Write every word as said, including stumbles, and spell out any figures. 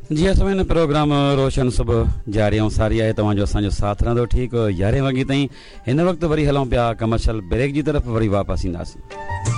जी असां हिन प्रोग्राम रोशन सुबुह जारी ऐं सारी आहे तव्हांजो असांजो साथ रहंदो ठीकु यारहें वॻे ताईं। हिन वक़्तु वरी हलूं पिया कमर्शियल ब्रेक जी तरफ़, वरी वापसि ईंदासीं।